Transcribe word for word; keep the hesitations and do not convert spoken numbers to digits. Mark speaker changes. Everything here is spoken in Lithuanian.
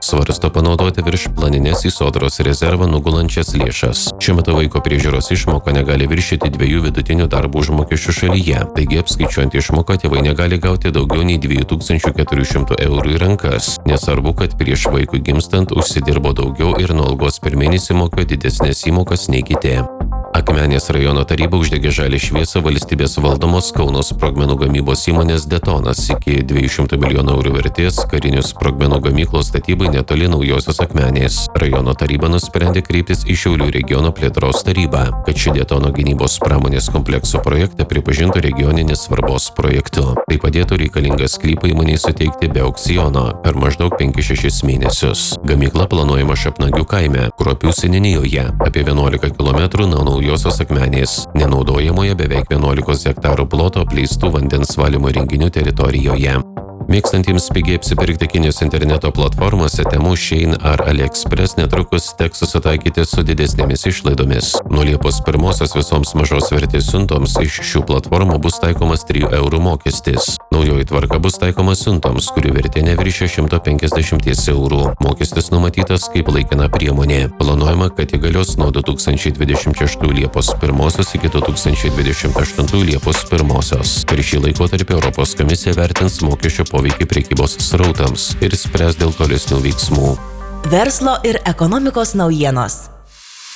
Speaker 1: Svarsto panaudoti virš planinės į sodros rezervą nugulančias lėšas. Šiuo metu vaiko priežiūros išmoka negali viršyti dviejų vidutinių darbo užmokesčių šalyje, taigi apskaičiuojant išmoką tėvai negali gauti daugiau nei dviejų tūkstančių keturių šimtų eurų į rankas. Nesvarbu, kad prieš vaikui gimstant užsidirbo daugiau ir nuo algos per mėnesį mokėjo didesnės įmokas nei kiti. Akmenės rajono taryba uždegė žalią šviesą valstybės valdomos Kauno sprogmenų gamybos įmonės Detonas iki dviejų šimtų milijonų eurų vertės karinių sprogmenų gamyklos statybai netoli Naujosios Akmenės. Rajono taryba nusprendė kreiptis į Šiaulių regiono plėtros tarybą, kad ši Detono gynybos pramonės komplekso projektą pripažintų regioninės svarbos projektu. Tai padėtų reikalingą sklypą įmonei suteikti be aukciono per maždaug penkis šešis mėnesius. Gamykla planuojama Šapnagių kaime, Kruopių seniūnijoje, apie vienuolika kilometrų nuo Naujosios Akmenės, nenaudojamoje beveik vienuolikos hektarų ploto apleistų vandens valymo įrenginių teritorijoje. Mėgstantiems pigiai apsipirkti Kinijos interneto platformose Temu, Shein ar AliExpress netrukus teks susitaikyti su didesnėmis išlaidomis. Nuo Liepos pirmosios visoms mažos vertės siuntoms iš šių platformų bus taikomas trijų eurų mokestis. Naujoji tvarka bus taikoma siuntoms, kurių vertė neviršė šimto penkiasdešimties eurų. Mokestis numatytas kaip laikina priemonė. Planuojama, kad įgalios nuo du tūkstančiai dvidešimt šeštųjų Liepos pirmosios iki du tūkstančiai dvidešimt aštuntųjų Liepos pirmosios. Per šį laikotarpį Europos komisija vertins mokesčių poveikį prekybos srautams ir spręs dėl tolesnių veiksmų.
Speaker 2: Verslo ir ekonomikos naujienos.